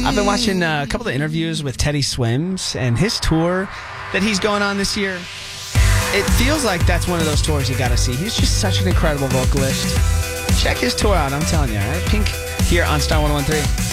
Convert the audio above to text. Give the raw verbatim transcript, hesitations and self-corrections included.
I've been watching uh, a couple of interviews with Teddy Swims and his tour that he's going on this year. It feels like that's one of those tours you got to see. He's just such an incredible vocalist. Check his tour out, I'm telling you. All right? Pink here on Star one oh one three.